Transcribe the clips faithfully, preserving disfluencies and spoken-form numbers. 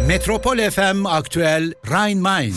Metropol F M Aktüel Rhein-Main.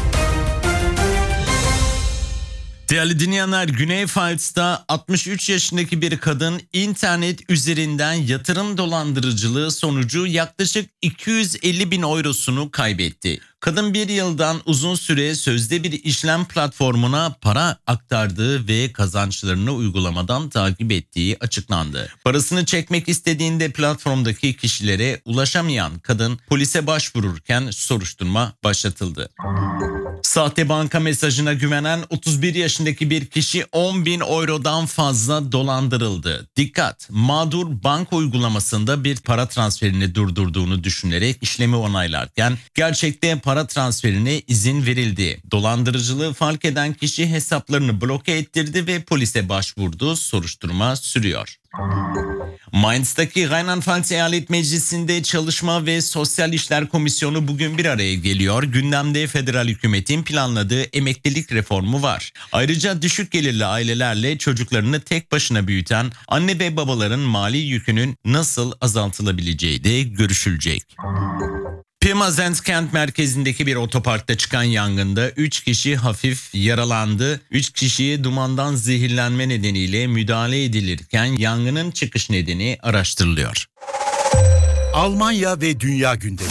Değerli dinleyenler, Güney Pfalz'da altmış üç yaşındaki bir kadın internet üzerinden yatırım dolandırıcılığı sonucu yaklaşık iki yüz elli bin eurosunu kaybetti. Kadın bir yıldan uzun süre sözde bir işlem platformuna para aktardığı ve kazançlarını uygulamadan takip ettiği açıklandı. Parasını çekmek istediğinde platformdaki kişilere ulaşamayan kadın polise başvururken soruşturma başlatıldı. Sahte banka mesajına güvenen otuz bir yaşındaki bir kişi on bin eurodan fazla dolandırıldı. Dikkat! Mağdur banka uygulamasında bir para transferini durdurduğunu düşünerek işlemi onaylarken gerçekte para transferine izin verildi. Dolandırıcılığı fark eden kişi hesaplarını bloke ettirdi ve polise başvurdu. Soruşturma sürüyor. Mainz'daki Rheinland-Pfalz Eyalet Meclisi'nde Çalışma ve Sosyal İşler Komisyonu bugün bir araya geliyor. Gündemde federal hükümetin planladığı emeklilik reformu var. Ayrıca düşük gelirli ailelerle çocuklarını tek başına büyüten anne ve babaların mali yükünün nasıl azaltılabileceği de görüşülecek. Pirmasens kent merkezindeki bir otoparkta çıkan yangında üç kişi hafif yaralandı. üç kişiye dumandan zehirlenme nedeniyle müdahale edilirken yangının çıkış nedeni araştırılıyor. Almanya ve Dünya gündemi.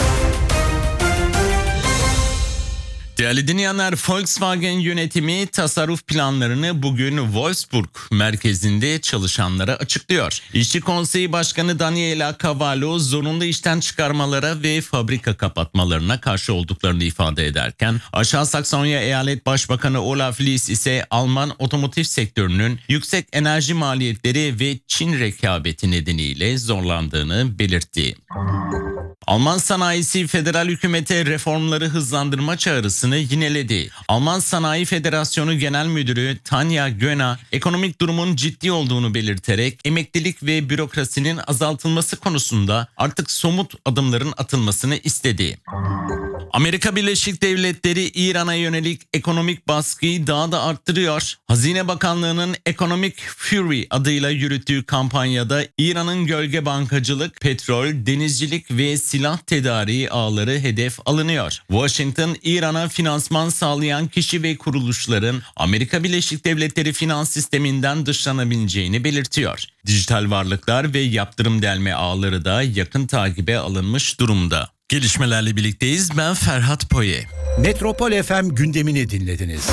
Değerli dinleyenler, Volkswagen yönetimi tasarruf planlarını bugün Wolfsburg merkezinde çalışanlara açıklıyor. İşçi Konseyi Başkanı Daniela Cavallo zorunlu işten çıkarmalara ve fabrika kapatmalarına karşı olduklarını ifade ederken Aşağı Saksonya Eyalet Başbakanı Olaf Lies ise Alman otomotiv sektörünün yüksek enerji maliyetleri ve Çin rekabeti nedeniyle zorlandığını belirtti. Alman sanayisi federal hükümete reformları hızlandırma çağrısını yineledi. Alman Sanayi Federasyonu Genel Müdürü Tanja Göna, ekonomik durumun ciddi olduğunu belirterek emeklilik ve bürokrasinin azaltılması konusunda artık somut adımların atılmasını istedi. Amerika Birleşik Devletleri İran'a yönelik ekonomik baskıyı daha da arttırıyor. Hazine Bakanlığı'nın Economic Fury adıyla yürüttüğü kampanyada İran'ın gölge bankacılık, petrol, denizcilik ve silah tedariği ağları hedef alınıyor. Washington, İran'a finansman sağlayan kişi ve kuruluşların Amerika Birleşik Devletleri finans sisteminden dışlanabileceğini belirtiyor. Dijital varlıklar ve yaptırım delme ağları da yakın takibe alınmış durumda. Gelişmelerle birlikteyiz. Ben Ferhat Poye. Metropol F M gündemini dinlediniz.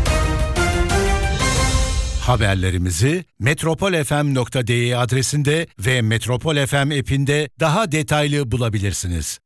Haberlerimizi metropol f m nokta d e adresinde ve Metropol F M app'inde daha detaylı bulabilirsiniz.